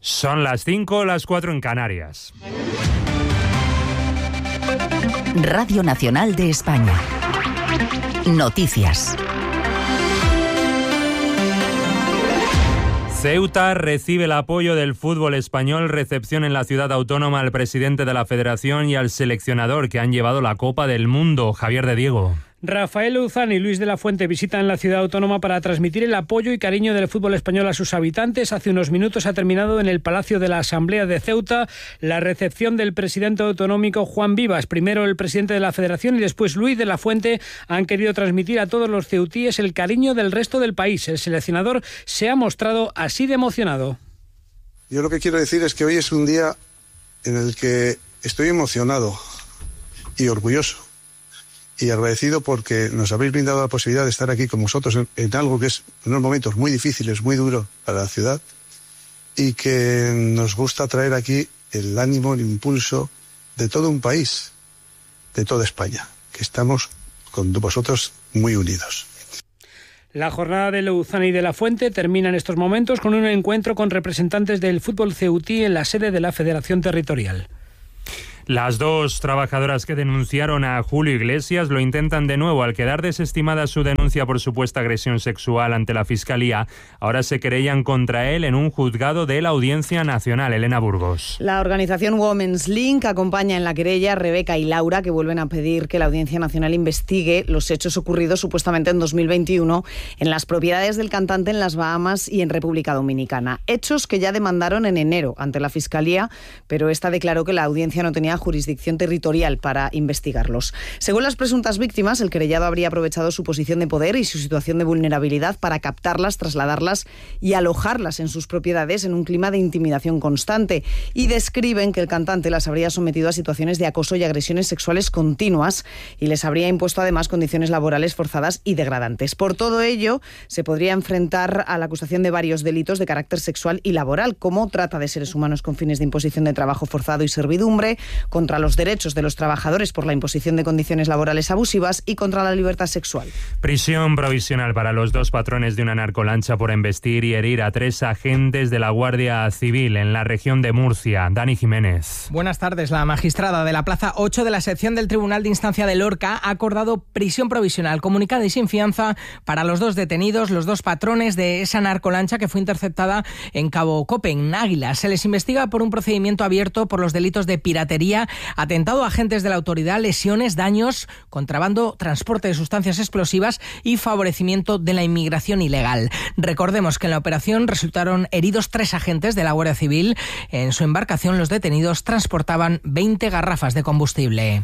Son las 5, las 4 en Canarias. Radio Nacional de España. Noticias. Ceuta recibe el apoyo del fútbol español. Recepción en la ciudad autónoma al presidente de la Federación y al seleccionador que han llevado la Copa del Mundo, Javier de Diego. Rafael Luzán y Luis de la Fuente visitan la ciudad autónoma para transmitir el apoyo y cariño del fútbol español a sus habitantes. Hace unos minutos ha terminado en el Palacio de la Asamblea de Ceuta la recepción del presidente autonómico Juan Vivas. Primero el presidente de la Federación y después Luis de la Fuente han querido transmitir a todos los ceutíes el cariño del resto del país. El seleccionador se ha mostrado así de emocionado. Yo lo que quiero decir es que hoy es un día en el que estoy emocionado y orgulloso. Y agradecido porque nos habéis brindado la posibilidad de estar aquí con vosotros en algo que es unos momentos muy difíciles, muy duros para la ciudad, y que nos gusta traer aquí el ánimo, el impulso de todo un país, de toda España, que estamos con vosotros muy unidos. La jornada de Luzán y de la Fuente termina en estos momentos con un encuentro con representantes del fútbol ceutí en la sede de la Federación Territorial. Las dos trabajadoras que denunciaron a Julio Iglesias lo intentan de nuevo. Al quedar desestimada su denuncia por supuesta agresión sexual ante la Fiscalía, ahora se querellan contra él en un juzgado de la Audiencia Nacional. Elena Burgos. La organización Women's Link acompaña en la querella a Rebeca y Laura, que vuelven a pedir que la Audiencia Nacional investigue los hechos ocurridos supuestamente en 2021 en las propiedades del cantante en las Bahamas y en República Dominicana. Hechos que ya demandaron en enero ante la Fiscalía, pero esta declaró que la audiencia no tenía jurisdicción territorial para investigarlos. Según las presuntas víctimas, el querellado habría aprovechado su posición de poder y su situación de vulnerabilidad para captarlas, trasladarlas y alojarlas en sus propiedades en un clima de intimidación constante, y describen que el cantante las habría sometido a situaciones de acoso y agresiones sexuales continuas y les habría impuesto además condiciones laborales forzadas y degradantes. Por todo ello, se podría enfrentar a la acusación de varios delitos de carácter sexual y laboral, como trata de seres humanos con fines de imposición de trabajo forzado y servidumbre, contra los derechos de los trabajadores por la imposición de condiciones laborales abusivas y contra la libertad sexual. Prisión provisional para los dos patrones de una narcolancha por embestir y herir a 3 agentes de la Guardia Civil en la región de Murcia. Dani Jiménez. Buenas tardes. La magistrada de la Plaza 8 de la sección del Tribunal de Instancia de Lorca ha acordado prisión provisional comunicada y sin fianza para los dos detenidos, los dos patrones de esa narcolancha que fue interceptada en Cabo Cope, en Águila. Se les investiga por un procedimiento abierto por los delitos de piratería, atentado a agentes de la autoridad, lesiones, daños, contrabando, transporte de sustancias explosivas y favorecimiento de la inmigración ilegal. Recordemos que en la operación resultaron heridos 3 agentes de la Guardia Civil. En su embarcación los detenidos transportaban 20 garrafas de combustible.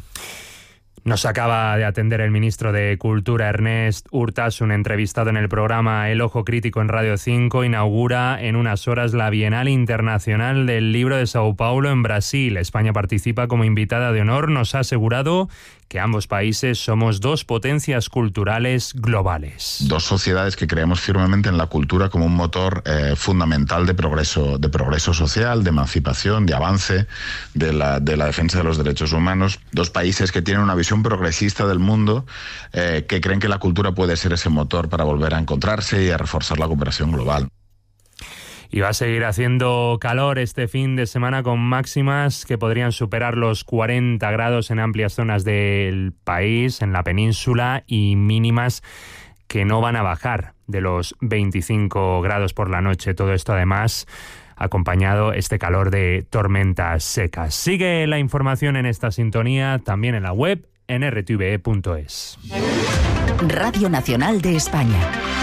Nos acaba de atender el ministro de Cultura, Ernest Urtasun, entrevistado en el programa El Ojo Crítico en Radio 5. Inaugura en unas horas la Bienal Internacional del Libro de Sao Paulo en Brasil. España participa como invitada de honor. Nos ha asegurado que ambos países somos dos potencias culturales globales. Dos sociedades que creemos firmemente en la cultura como un motor fundamental de progreso social, de emancipación, de avance, de la defensa de los derechos humanos. Dos países que tienen una visión progresista del mundo, que creen que la cultura puede ser ese motor para volver a encontrarse y a reforzar la cooperación global. Y va a seguir haciendo calor este fin de semana con máximas que podrían superar los 40 grados en amplias zonas del país, en la península, y mínimas que no van a bajar de los 25 grados por la noche. Todo esto además acompañado este calor de tormentas secas. Sigue la información en esta sintonía, también en la web en rtve.es. Radio Nacional de España.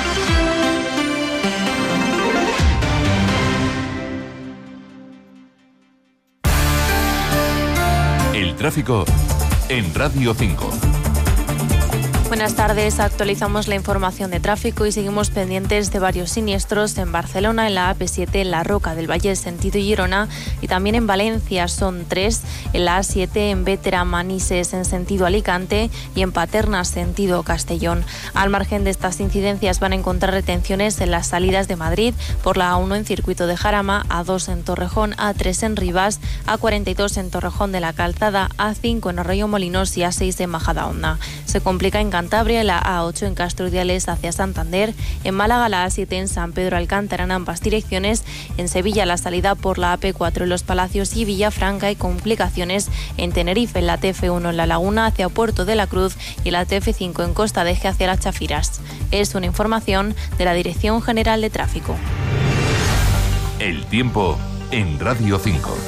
El tráfico en Radio 5. Buenas tardes, actualizamos la información de tráfico y seguimos pendientes de varios siniestros en Barcelona, en la AP7, en la Roca del Valle, sentido Girona, y también en Valencia. Son 3, en la A7 en Bétera, Manises, en sentido Alicante, y en Paterna, sentido Castellón. Al margen de estas incidencias van a encontrar retenciones en las salidas de Madrid, por la A1 en Circuito de Jarama, A2 en Torrejón, A3 en Rivas, A42 en Torrejón de la Calzada, A5 en Arroyo Molinos y A6 en Majadahonda. Se complica en Cantabria la A8 en Castro Urdiales hacia Santander, en Málaga la A7 en San Pedro Alcántara en ambas direcciones, en Sevilla la salida por la AP4 en Los Palacios y Villafranca, y complicaciones en Tenerife en la TF1 en La Laguna hacia Puerto de la Cruz y la TF5 en Costa de Eje hacia Las Chafiras. Es una información de la Dirección General de Tráfico. El tiempo en Radio 5.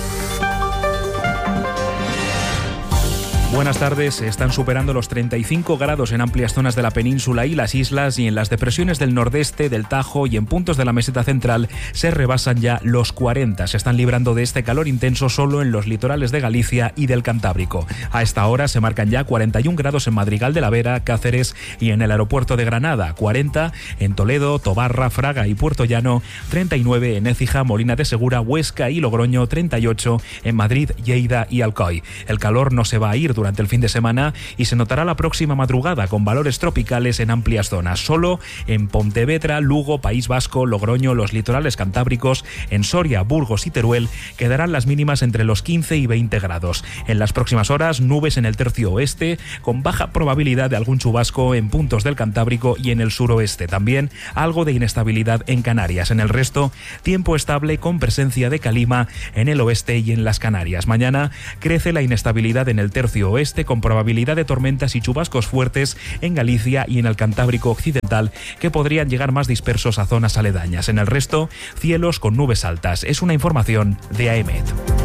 Buenas tardes. Se están superando los 35 grados en amplias zonas de la península y las islas, y en las depresiones del nordeste, del Tajo y en puntos de la meseta central se rebasan ya los 40. Se están librando de este calor intenso solo en los litorales de Galicia y del Cantábrico. A esta hora se marcan ya 41 grados en Madrigal de la Vera, Cáceres y en el aeropuerto de Granada, 40 en Toledo, Tobarra, Fraga y Puerto Llano, 39 en Écija, Molina de Segura, Huesca y Logroño, 38 en Madrid, Lleida y Alcoy. El calor no se va a ir durante el fin de semana y se notará la próxima madrugada con valores tropicales en amplias zonas. Solo en Pontevedra, Lugo, País Vasco, Logroño, los litorales cantábricos, en Soria, Burgos y Teruel quedarán las mínimas entre los 15 y 20 grados. En las próximas horas, nubes en el tercio oeste, con baja probabilidad de algún chubasco en puntos del Cantábrico y en el suroeste. También algo de inestabilidad en Canarias. En el resto, tiempo estable con presencia de calima en el oeste y en las Canarias. Mañana crece la inestabilidad en el tercio oeste, con probabilidad de tormentas y chubascos fuertes en Galicia y en el Cantábrico occidental, que podrían llegar más dispersos a zonas aledañas. En el resto, cielos con nubes altas. Es una información de AEMET.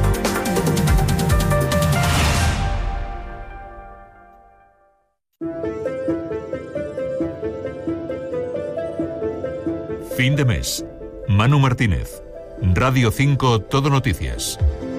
Fin de mes. Manu Martínez. Radio 5 Todo Noticias.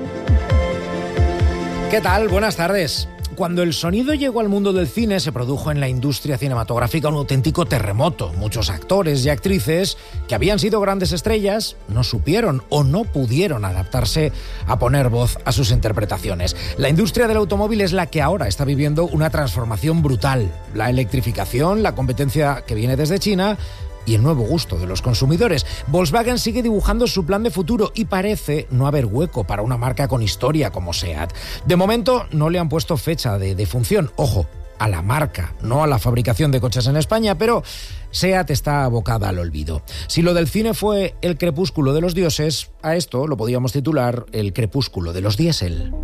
¿Qué tal? Buenas tardes. Cuando el sonido llegó al mundo del cine, se produjo en la industria cinematográfica un auténtico terremoto. Muchos actores y actrices que habían sido grandes estrellas no supieron o no pudieron adaptarse a poner voz a sus interpretaciones. La industria del automóvil es la que ahora está viviendo una transformación brutal. La electrificación, la competencia que viene desde China y el nuevo gusto de los consumidores. Volkswagen sigue dibujando su plan de futuro y parece no haber hueco para una marca con historia como SEAT. De momento no le han puesto fecha de defunción. Ojo, a la marca, no a la fabricación de coches en España, pero SEAT está abocada al olvido. Si lo del cine fue el crepúsculo de los dioses, a esto lo podríamos titular el crepúsculo de los diésel.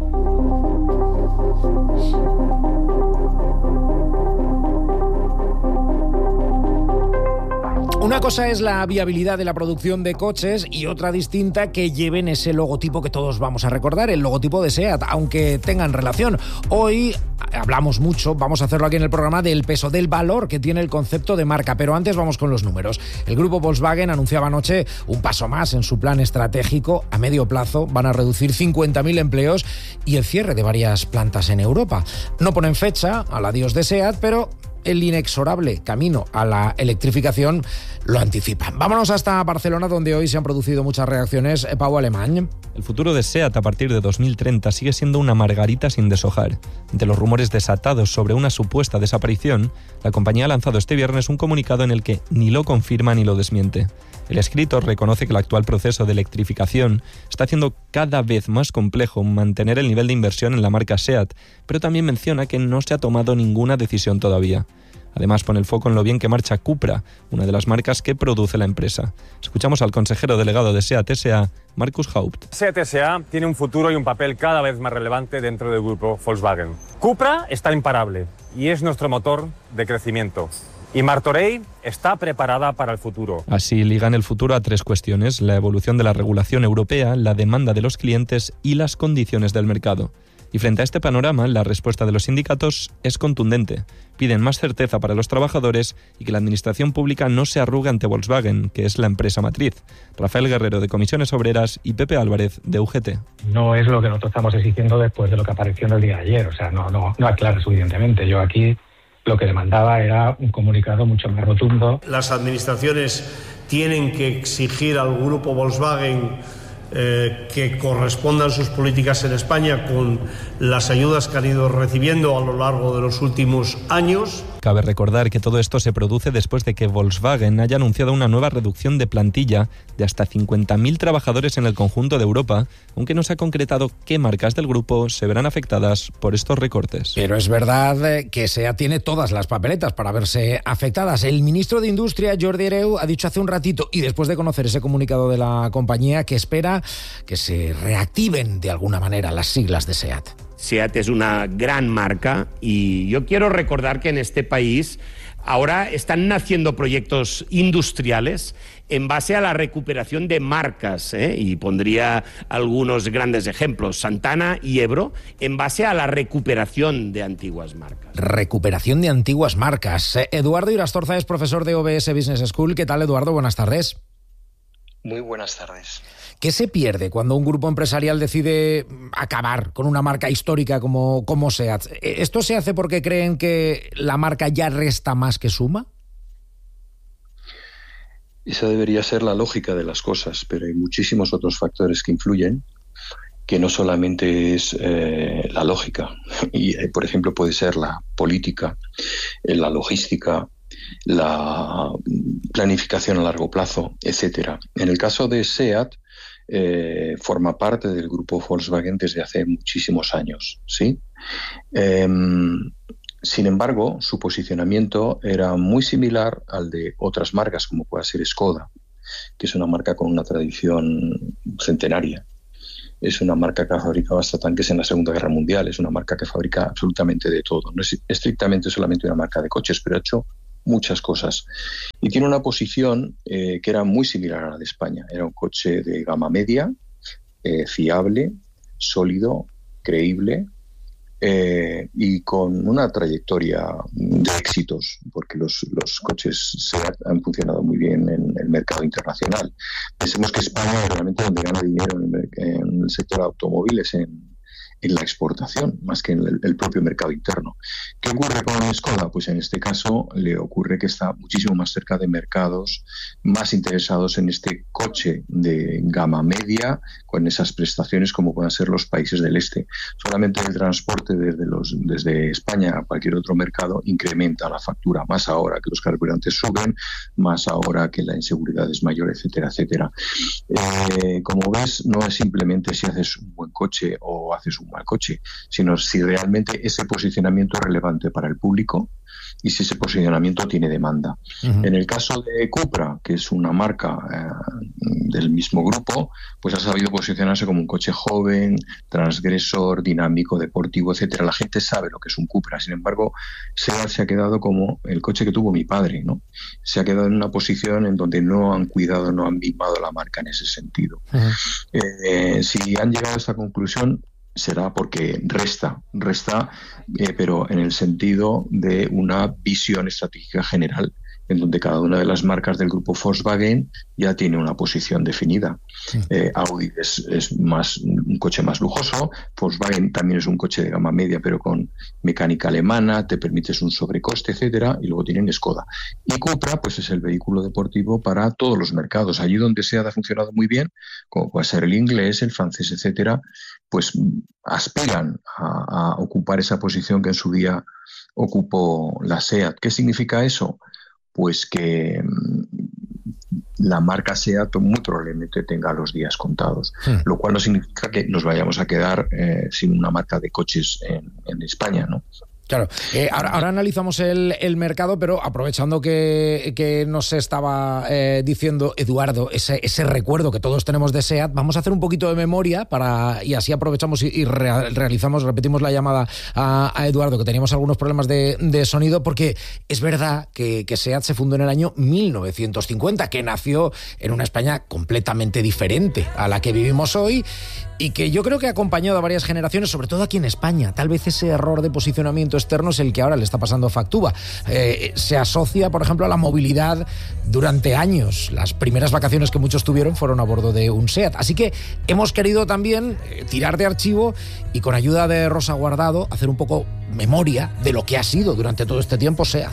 Una cosa es la viabilidad de la producción de coches y otra distinta que lleven ese logotipo que todos vamos a recordar, el logotipo de SEAT, aunque tengan relación. Hoy hablamos mucho, vamos a hacerlo aquí en el programa, del peso, del valor que tiene el concepto de marca, pero antes vamos con los números. El grupo Volkswagen anunciaba anoche un paso más en su plan estratégico. A medio plazo van a reducir 50.000 empleos y el cierre de varias plantas en Europa. No ponen fecha al adiós de SEAT, pero el inexorable camino a la electrificación lo anticipan. Vámonos hasta Barcelona, donde hoy se han producido muchas reacciones. Pau Alemán. El futuro de SEAT a partir de 2030 sigue siendo una margarita sin deshojar. Ante los rumores desatados sobre una supuesta desaparición, la compañía ha lanzado este viernes un comunicado en el que ni lo confirma ni lo desmiente. El escrito reconoce que el actual proceso de electrificación está haciendo cada vez más complejo mantener el nivel de inversión en la marca SEAT, pero también menciona que no se ha tomado ninguna decisión todavía. Además, pone el foco en lo bien que marcha Cupra, una de las marcas que produce la empresa. Escuchamos al consejero delegado de SEAT S.A., Markus Haupt. SEAT S.A. tiene un futuro y un papel cada vez más relevante dentro del grupo Volkswagen. Cupra está imparable y es nuestro motor de crecimiento. Y Martorell está preparada para el futuro. Así ligan el futuro a tres cuestiones: la evolución de la regulación europea, la demanda de los clientes y las condiciones del mercado. Y frente a este panorama, la respuesta de los sindicatos es contundente. Piden más certeza para los trabajadores y que la administración pública no se arrugue ante Volkswagen, que es la empresa matriz. Rafael Guerrero, de Comisiones Obreras, y Pepe Álvarez, de UGT. No es lo que nosotros estamos exigiendo después de lo que apareció en el día de ayer. O sea, no aclara suficientemente. Yo aquí lo que demandaba era un comunicado mucho más rotundo. Las administraciones tienen que exigir al grupo Volkswagen que correspondan sus políticas en España con las ayudas que han ido recibiendo a lo largo de los últimos años. Cabe recordar que todo esto se produce después de que Volkswagen haya anunciado una nueva reducción de plantilla de hasta 50.000 trabajadores en el conjunto de Europa, aunque no se ha concretado qué marcas del grupo se verán afectadas por estos recortes. Pero es verdad que SEAT tiene todas las papeletas para verse afectadas. El ministro de Industria, Jordi Hereu, ha dicho hace un ratito, y después de conocer ese comunicado de la compañía, que espera que se reactiven de alguna manera las siglas de SEAT. SEAT es una gran marca y yo quiero recordar que en este país ahora están naciendo proyectos industriales en base a la recuperación de marcas, y pondría algunos grandes ejemplos, Santana y Ebro, en base a la recuperación de antiguas marcas. Recuperación de antiguas marcas. Eduardo Irastorza es profesor de OBS Business School. ¿Qué tal, Eduardo? Buenas tardes. Muy buenas tardes. ¿Qué se pierde cuando un grupo empresarial decide acabar con una marca histórica como SEAT? ¿Esto se hace porque creen que la marca ya resta más que suma? Esa debería ser la lógica de las cosas, pero hay muchísimos otros factores que influyen, que no solamente es la lógica. Y, por ejemplo, puede ser la política, la logística, la planificación a largo plazo, etcétera. En el caso de SEAT, forma parte del grupo Volkswagen desde hace muchísimos años, ¿sí? Sin embargo, su posicionamiento era muy similar al de otras marcas, como pueda ser Skoda, que es una marca con una tradición centenaria. Es una marca que ha fabricado hasta tanques en la Segunda Guerra Mundial, es una marca que fabrica absolutamente de todo. No es estrictamente solamente una marca de coches, pero ha hecho muchas cosas. Y tiene una posición que era muy similar a la de España. Era un coche de gama media, fiable, sólido, creíble, y con una trayectoria de éxitos, porque los coches SEAT han funcionado muy bien en el mercado internacional. Pensemos que España realmente donde gana dinero en el sector automóvil es en la exportación, más que en el propio mercado interno. ¿Qué ocurre con Skoda? Pues en este caso le ocurre que está muchísimo más cerca de mercados más interesados en este coche de gama media, con esas prestaciones como puedan ser los países del este. Solamente el transporte desde España a cualquier otro mercado incrementa la factura, más ahora que los carburantes suben, más ahora que la inseguridad es mayor, etcétera, etcétera. Como ves, no es simplemente si haces un buen coche o haces un mal coche, sino si realmente ese posicionamiento es relevante para el público y si ese posicionamiento tiene demanda. Uh-huh. En el caso de Cupra, que es una marca del mismo grupo, pues ha sabido posicionarse como un coche joven, transgresor, dinámico, deportivo, etcétera. La gente sabe lo que es un Cupra. Sin embargo, SEAT se ha quedado como el coche que tuvo mi padre, ¿no? Se ha quedado en una posición en donde no han cuidado, no han mimado la marca en ese sentido. Uh-huh. Si han llegado a esta conclusión, será porque resta, pero en el sentido de una visión estratégica general, en donde cada una de las marcas del grupo Volkswagen ya tiene una posición definida. Audi es más un coche más lujoso, Volkswagen también es un coche de gama media, pero con mecánica alemana, te permites un sobrecoste, etcétera, y luego tienen Skoda. Y Cupra, pues es el vehículo deportivo para todos los mercados. Allí donde SEAT ha funcionado muy bien, como puede ser el inglés, el francés, etcétera, pues aspiran a ocupar esa posición que en su día ocupó la SEAT. ¿Qué significa eso? Pues que la marca SEAT muy probablemente tenga los días contados, lo cual no significa que nos vayamos a quedar sin una marca de coches en España, ¿no? Claro, ahora analizamos el mercado, pero aprovechando que nos estaba diciendo Eduardo ese recuerdo que todos tenemos de SEAT, vamos a hacer un poquito de memoria y así aprovechamos y repetimos la llamada a Eduardo, que teníamos algunos problemas de sonido, porque es verdad que SEAT se fundó en el año 1950, que nació en una España completamente diferente a la que vivimos hoy, y que yo creo que ha acompañado a varias generaciones, sobre todo aquí en España. Tal vez ese error de posicionamiento externo es el que ahora le está pasando factura. Se asocia, por ejemplo, a la movilidad durante años. Las primeras vacaciones que muchos tuvieron fueron a bordo de un SEAT. Así que hemos querido también tirar de archivo y, con ayuda de Rosa Guardado, hacer un poco memoria de lo que ha sido durante todo este tiempo SEAT.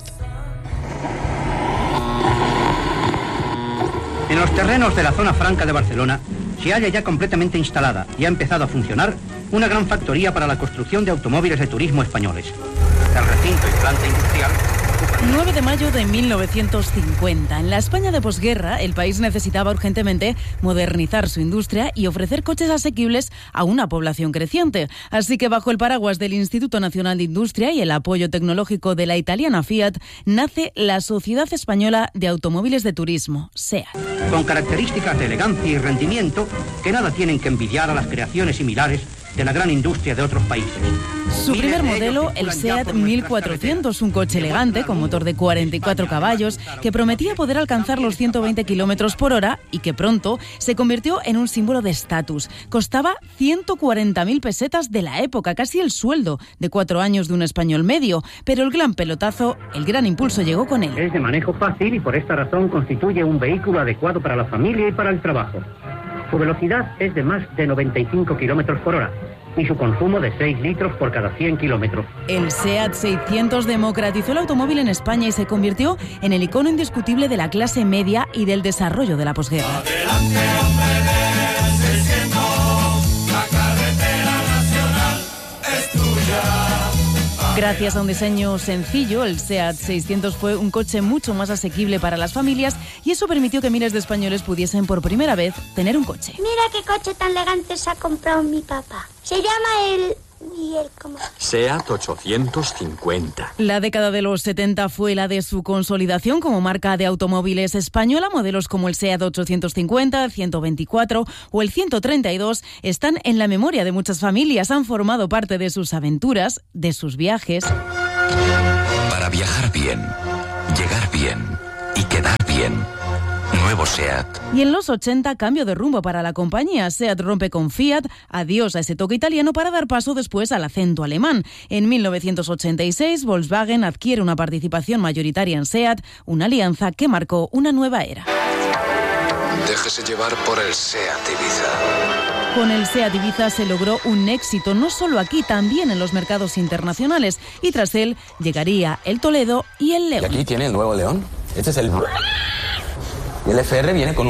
En los terrenos de la zona franca de Barcelona se halla ya completamente instalada y ha empezado a funcionar una gran factoría para la construcción de automóviles de turismo españoles. El recinto y planta industrial 9 de mayo de 1950. En la España de posguerra, el país necesitaba urgentemente modernizar su industria y ofrecer coches asequibles a una población creciente. Así que bajo el paraguas del Instituto Nacional de Industria y el apoyo tecnológico de la italiana Fiat, nace la Sociedad Española de Automóviles de Turismo, SEAT. Con características de elegancia y rendimiento que nada tienen que envidiar a las creaciones similares de la gran industria de otros países. Su primer modelo, el SEAT 1400, un coche elegante con motor de 44 caballos que prometía poder alcanzar los 120 kilómetros por hora y que pronto se convirtió en un símbolo de estatus. Costaba 140.000 pesetas de la época, casi el sueldo de 4 años de un español medio, pero el gran pelotazo, el gran impulso llegó con él. Es de manejo fácil y por esta razón constituye un vehículo adecuado para la familia y para el trabajo. Su velocidad es de más de 95 kilómetros por hora y su consumo de 6 litros por cada 100 kilómetros. El SEAT 600 democratizó el automóvil en España y se convirtió en el icono indiscutible de la clase media y del desarrollo de la posguerra. Adelante, hombre del 600, la carretera nacional es tuya. Gracias a un diseño sencillo, el SEAT 600 fue un coche mucho más asequible para las familias y eso permitió que miles de españoles pudiesen por primera vez tener un coche. Mira qué coche tan elegante se ha comprado mi papá. Se llama el SEAT 850. La década de los 70 fue la de su consolidación como marca de automóviles española. Modelos como el SEAT 850, el 124 o el 132 están en la memoria de muchas familias. Han formado parte de sus aventuras, de sus viajes. Para viajar bien, llegar bien y quedar bien. Nuevo SEAT. Y en los 80, cambio de rumbo para la compañía. SEAT rompe con Fiat, adiós a ese toque italiano para dar paso después al acento alemán. En 1986, Volkswagen adquiere una participación mayoritaria en SEAT, una alianza que marcó una nueva era. Déjese llevar por el SEAT Ibiza. Con el SEAT Ibiza se logró un éxito, no solo aquí, también en los mercados internacionales. Y tras él llegaría el Toledo y el León. Y aquí tiene el nuevo León. Este es el... Y el FR viene con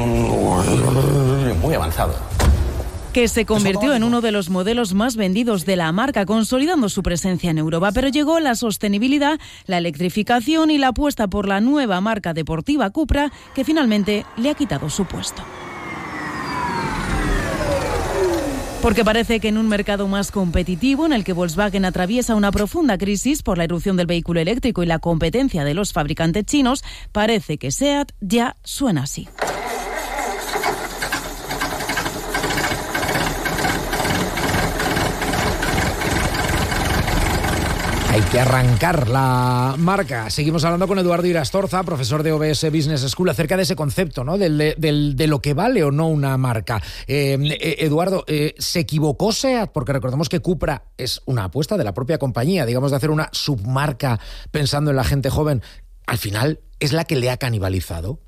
un muy avanzado. Que se convirtió en uno de los modelos más vendidos de la marca, consolidando su presencia en Europa. Pero llegó la sostenibilidad, la electrificación y la apuesta por la nueva marca deportiva Cupra, que finalmente le ha quitado su puesto. Porque parece que en un mercado más competitivo, en el que Volkswagen atraviesa una profunda crisis por la irrupción del vehículo eléctrico y la competencia de los fabricantes chinos, parece que SEAT ya suena así. Hay que arrancar la marca. Seguimos hablando con Eduardo Irastorza, profesor de OBS Business School, acerca de ese concepto, ¿no? De lo que vale o no una marca. Eduardo, ¿se equivocó SEAT? Porque recordemos que Cupra es una apuesta de la propia compañía, digamos, de hacer una submarca pensando en la gente joven. Al final, ¿es la que le ha canibalizado?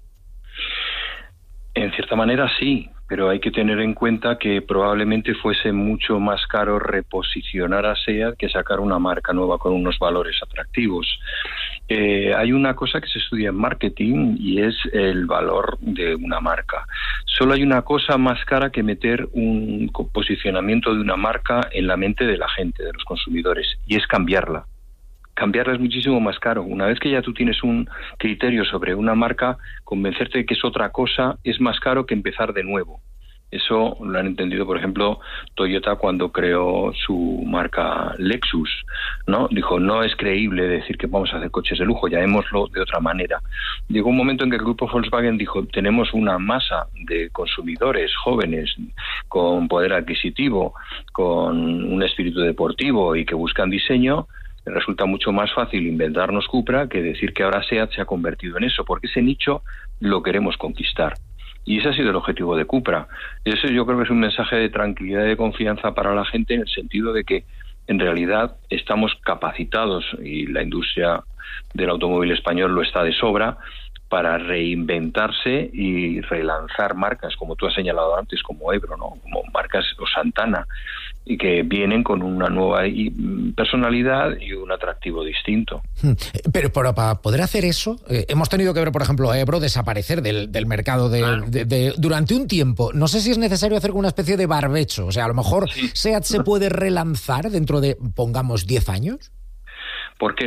En cierta manera sí, pero hay que tener en cuenta que probablemente fuese mucho más caro reposicionar a SEAT que sacar una marca nueva con unos valores atractivos. Hay una cosa que se estudia en marketing y es el valor de una marca. Solo hay una cosa más cara que meter un posicionamiento de una marca en la mente de la gente, de los consumidores, y es cambiarla. Cambiarla es muchísimo más caro. Una vez que ya tú tienes un criterio sobre una marca, convencerte de que es otra cosa es más caro que empezar de nuevo. Eso lo han entendido, por ejemplo, Toyota cuando creó su marca Lexus, ¿no? Dijo, no es creíble decir que vamos a hacer coches de lujo, llamémoslo de otra manera. Llegó un momento en que el grupo Volkswagen dijo, tenemos una masa de consumidores jóvenes con poder adquisitivo, con un espíritu deportivo y que buscan diseño. Resulta mucho más fácil inventarnos Cupra que decir que ahora SEAT se ha convertido en eso, porque ese nicho lo queremos conquistar. Y ese ha sido el objetivo de Cupra. Eso yo creo que es un mensaje de tranquilidad y de confianza para la gente, en el sentido de que en realidad estamos capacitados, y la industria del automóvil español lo está de sobra, para reinventarse y relanzar marcas, como tú has señalado antes, como Ebro, ¿no? Como marcas o Santana, y que vienen con una nueva personalidad y un atractivo distinto. Pero para poder hacer eso, hemos tenido que ver, por ejemplo, a Ebro desaparecer del mercado durante un tiempo. No sé si es necesario hacer una especie de barbecho. O sea, a lo mejor SEAT se puede relanzar dentro de, pongamos, 10 años. ¿Por qué no?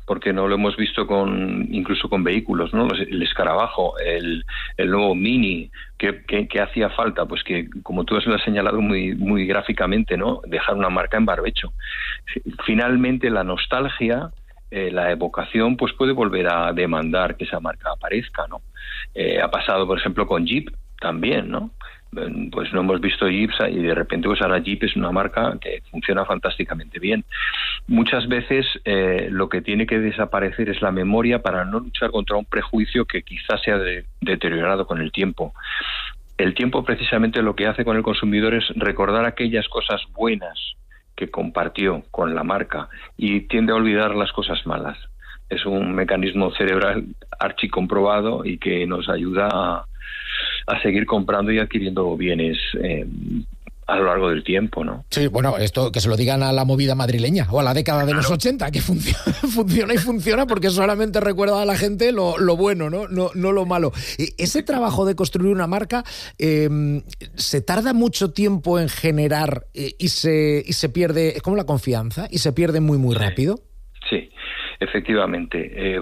porque no lo hemos visto incluso con vehículos, ¿no? El escarabajo, el nuevo Mini, que hacía falta, pues que, como tú lo has señalado muy gráficamente, ¿no? Dejar una marca en barbecho. Finalmente, la nostalgia, la evocación, pues puede volver a demandar que esa marca aparezca, ¿no? Ha pasado, por ejemplo, con Jeep también, ¿no? Pues no hemos visto Jeep y de repente pues ahora Jeep es una marca que funciona fantásticamente bien. Muchas veces lo que tiene que desaparecer es la memoria para no luchar contra un prejuicio que quizás se ha deteriorado con el tiempo. El tiempo precisamente lo que hace con el consumidor es recordar aquellas cosas buenas que compartió con la marca y tiende a olvidar las cosas malas. Es un mecanismo cerebral archicomprobado y que nos ayuda a seguir comprando y adquiriendo bienes a lo largo del tiempo, ¿no? Sí, bueno, esto que se lo digan a la movida madrileña o a la década de los 80, que funciona y funciona porque solamente recuerda a la gente lo bueno, ¿no? No lo malo. Ese trabajo de construir una marca se tarda mucho tiempo en generar y se pierde, es como la confianza, y se pierde muy rápido. Sí. Efectivamente,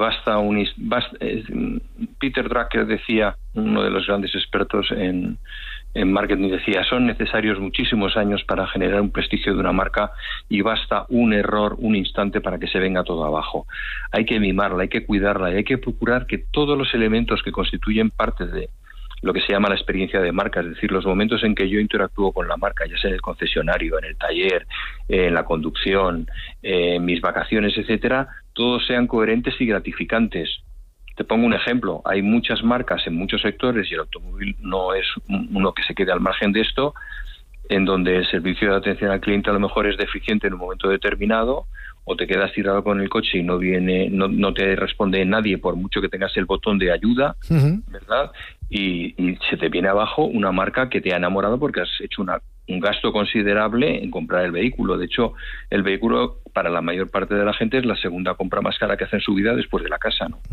Peter Drucker decía, uno de los grandes expertos en marketing, decía, son necesarios muchísimos años para generar un prestigio de una marca y basta un error, un instante para que se venga todo abajo. Hay que mimarla, hay que cuidarla y hay que procurar que todos los elementos que constituyen parte de lo que se llama la experiencia de marca, es decir, los momentos en que yo interactúo con la marca, ya sea en el concesionario, en el taller, en la conducción, en mis vacaciones, etcétera, todos sean coherentes y gratificantes. Te pongo un ejemplo, hay muchas marcas en muchos sectores y el automóvil no es uno que se quede al margen de esto, en donde el servicio de atención al cliente a lo mejor es deficiente en un momento determinado, o te quedas tirado con el coche y no te responde nadie por mucho que tengas el botón de ayuda, ¿verdad? Y se te viene abajo una marca que te ha enamorado porque has hecho un gasto considerable en comprar el vehículo. De hecho, el vehículo para la mayor parte de la gente es la segunda compra más cara que hace en su vida después de la casa, ¿no?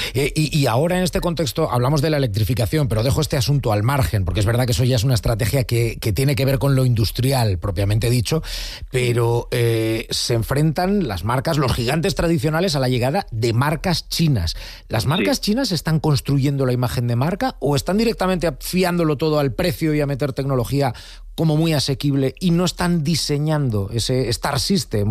Y ahora en este contexto hablamos de la electrificación, pero dejo este asunto al margen, porque es verdad que eso ya es una estrategia que tiene que ver con lo industrial, propiamente dicho, pero se enfrentan las marcas, los gigantes tradicionales, a la llegada de marcas chinas. ¿Las marcas chinas están construyendo la imagen de marca o están directamente fiándolo todo al precio y a meter tecnología como muy asequible y no están diseñando ese Star System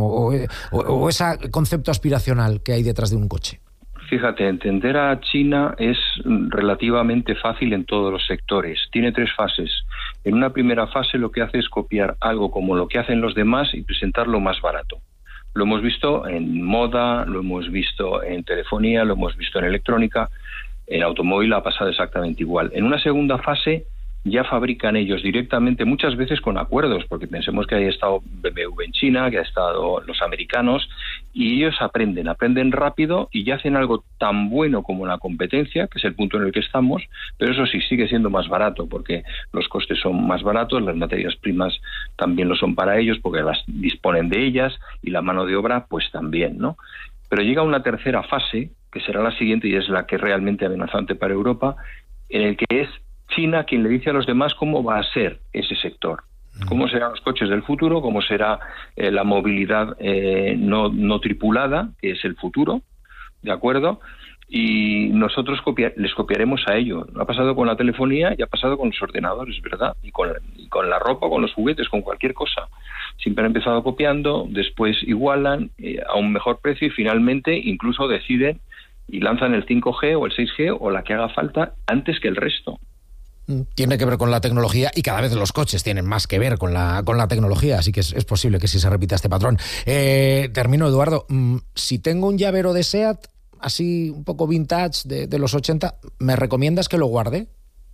o ese concepto aspiracional que hay detrás de un coche? Fíjate, entender a China es relativamente fácil en todos los sectores. Tiene 3 fases. En una primera fase lo que hace es copiar algo como lo que hacen los demás y presentarlo más barato. Lo hemos visto en moda, lo hemos visto en telefonía, lo hemos visto en electrónica. En automóvil ha pasado exactamente igual. En una segunda fase ya fabrican ellos directamente, muchas veces con acuerdos, porque pensemos que ha estado BMW en China, que ha estado los americanos, y ellos aprenden rápido y ya hacen algo tan bueno como la competencia, que es el punto en el que estamos, pero eso sí, sigue siendo más barato, porque los costes son más baratos, las materias primas también lo son para ellos, porque las disponen de ellas, y la mano de obra, pues también, ¿no? Pero llega una tercera fase, que será la siguiente, y es la que es realmente amenazante para Europa, en el que es China quien le dice a los demás cómo va a ser ese sector, cómo serán los coches del futuro, cómo será la movilidad no tripulada, que es el futuro, ¿de acuerdo? Y nosotros les copiaremos a ello. Ha pasado con la telefonía y ha pasado con los ordenadores, ¿verdad? Y con la ropa, con los juguetes, con cualquier cosa. Siempre han empezado copiando, después igualan a un mejor precio y finalmente incluso deciden y lanzan el 5G o el 6G o la que haga falta antes que el resto. Tiene que ver con la tecnología y cada vez los coches tienen más que ver con la tecnología, así que es posible que sí se repita este patrón. Termino, Eduardo. Si tengo un llavero de SEAT, así un poco vintage de los 80, ¿me recomiendas que lo guarde?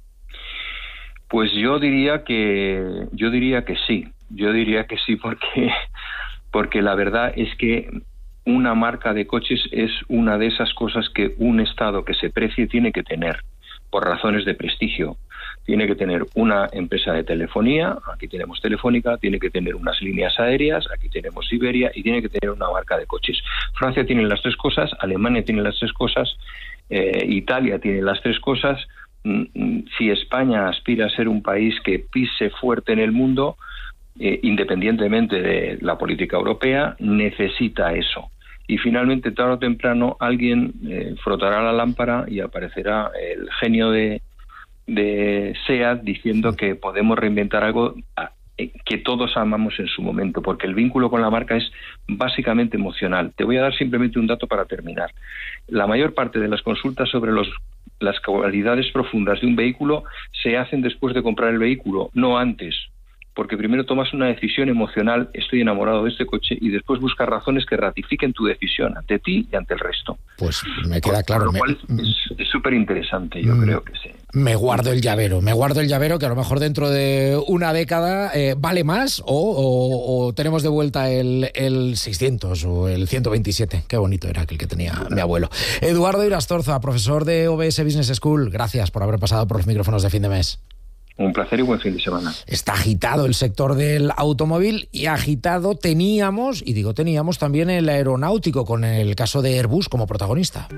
Pues yo diría que sí. Yo diría que sí porque la verdad es que una marca de coches es una de esas cosas que un Estado que se precie tiene que tener por razones de prestigio. Tiene que tener una empresa de telefonía, aquí tenemos Telefónica, tiene que tener unas líneas aéreas, aquí tenemos Iberia, y tiene que tener una marca de coches. Francia tiene las 3 cosas, Alemania tiene las 3 cosas, Italia tiene las 3 cosas. Si España aspira a ser un país que pise fuerte en el mundo, independientemente de la política europea, necesita eso. y finalmente tarde o temprano alguien frotará la lámpara y aparecerá el genio de SEAT diciendo que podemos reinventar algo que todos amamos en su momento, porque el vínculo con la marca es básicamente emocional. Te voy a dar simplemente un dato para terminar. La mayor parte de las consultas sobre las cualidades profundas de un vehículo se hacen después de comprar el vehículo, no antes, porque primero tomas una decisión emocional, estoy enamorado de este coche, y después buscas razones que ratifiquen tu decisión ante ti y ante el resto. Pues me queda claro. Lo cual es súper interesante, yo creo que sí. Me guardo el llavero, que a lo mejor dentro de una década vale más o tenemos de vuelta el 600 o el 127. Qué bonito era aquel que tenía mi abuelo. Eduardo Irastorza, profesor de OBS Business School, gracias por haber pasado por los micrófonos de Fin de Mes. Un placer y buen fin de semana. Está agitado el sector del automóvil y agitado teníamos también el aeronáutico con el caso de Airbus como protagonista.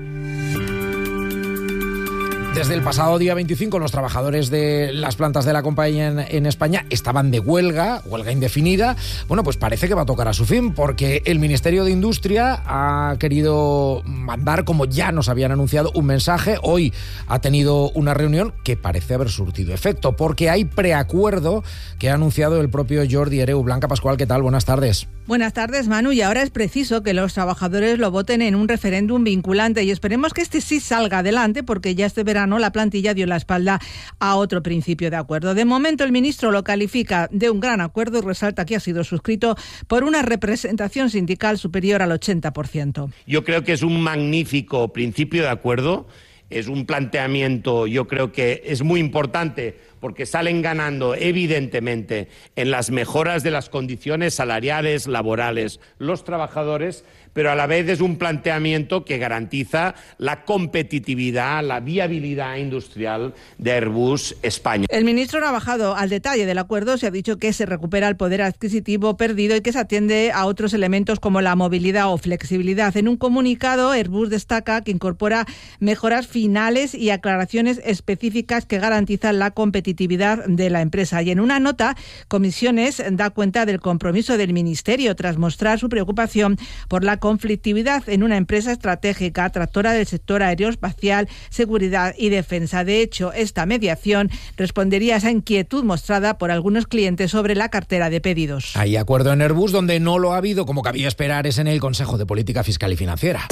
Desde el pasado día 25 los trabajadores de las plantas de la compañía en España estaban de huelga indefinida. Bueno, pues parece que va a tocar a su fin porque el Ministerio de Industria ha querido mandar, como ya nos habían anunciado, un mensaje. Hoy ha tenido una reunión que parece haber surtido efecto porque hay preacuerdo que ha anunciado el propio Jordi Hereu. Blanca Pascual, ¿qué tal? Buenas tardes. Buenas tardes, Manu. Y ahora es preciso que los trabajadores lo voten en un referéndum vinculante y esperemos que este sí salga adelante porque ya este verano la plantilla dio la espalda a otro principio de acuerdo. De momento el ministro lo califica de un gran acuerdo y resalta que ha sido suscrito por una representación sindical superior al 80%. Yo creo que es un magnífico principio de acuerdo. Es un planteamiento, yo creo que es muy importante porque salen ganando evidentemente en las mejoras de las condiciones salariales, laborales, los trabajadores, pero a la vez es un planteamiento que garantiza la competitividad, la viabilidad industrial de Airbus España. El ministro no ha bajado al detalle del acuerdo, se ha dicho que se recupera el poder adquisitivo perdido y que se atiende a otros elementos como la movilidad o flexibilidad. En un comunicado, Airbus destaca que incorpora mejoras finales y aclaraciones específicas que garantizan la competitividad de la empresa. Y en una nota, Comisiones da cuenta del compromiso del Ministerio tras mostrar su preocupación por la conflictividad en una empresa estratégica, tractora del sector aeroespacial, seguridad y defensa. De hecho, esta mediación respondería a esa inquietud mostrada por algunos clientes sobre la cartera de pedidos. Hay acuerdo en Airbus, donde no lo ha habido, como cabía esperar, es en el Consejo de Política Fiscal y Financiera.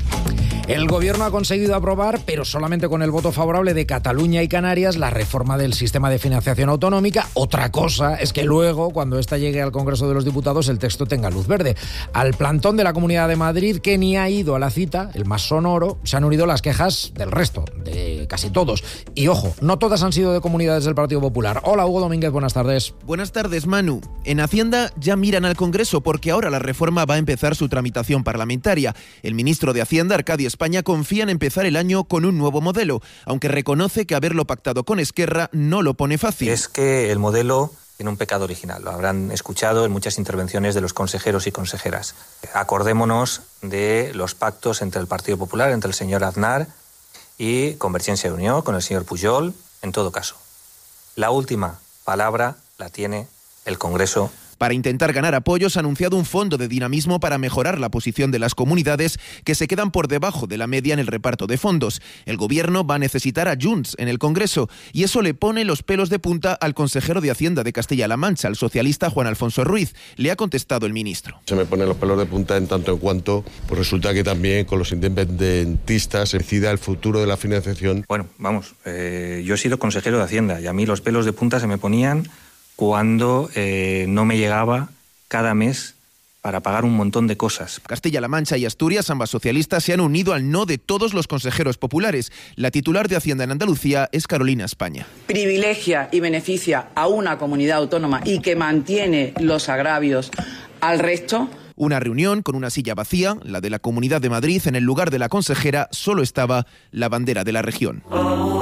El Gobierno ha conseguido aprobar, pero solamente con el voto favorable de Cataluña y Canarias, la reforma del sistema de financiación autonómica. Otra cosa es que luego, cuando esta llegue al Congreso de los Diputados, el texto tenga luz verde. Al plantón de la Comunidad de Madrid, que ni ha ido a la cita, el más sonoro, se han unido las quejas del resto, de casi todos. Y ojo, no todas han sido de comunidades del Partido Popular. Hola, Hugo Domínguez, buenas tardes. Buenas tardes, Manu. En Hacienda ya miran al Congreso porque ahora la reforma va a empezar su tramitación parlamentaria. El ministro de Hacienda, Arcadi España, confía en empezar el año con un nuevo modelo, aunque reconoce que haberlo pactado con Esquerra no lo pone fácil. Es que el modelo tiene un pecado original, lo habrán escuchado en muchas intervenciones de los consejeros y consejeras. Acordémonos de los pactos entre el Partido Popular, entre el señor Aznar y Convergencia y Unió, con el señor Pujol, en todo caso. La última palabra la tiene el Congreso. Para intentar ganar apoyos, ha anunciado un fondo de dinamismo para mejorar la posición de las comunidades que se quedan por debajo de la media en el reparto de fondos. El Gobierno va a necesitar a Junts en el Congreso y eso le pone los pelos de punta al consejero de Hacienda de Castilla-La Mancha, el socialista Juan Alfonso Ruiz. Le ha contestado el ministro. Se me ponen los pelos de punta en tanto en cuanto pues resulta que también con los independentistas se decida el futuro de la financiación. Bueno, vamos, yo he sido consejero de Hacienda y a mí los pelos de punta se me ponían cuando no me llegaba cada mes para pagar un montón de cosas. Castilla-La Mancha y Asturias, ambas socialistas, se han unido al no de todos los consejeros populares. La titular de Hacienda en Andalucía es Carolina España. Privilegia y beneficia a una comunidad autónoma y que mantiene los agravios al resto. Una reunión con una silla vacía, la de la Comunidad de Madrid. En el lugar de la consejera solo estaba la bandera de la región.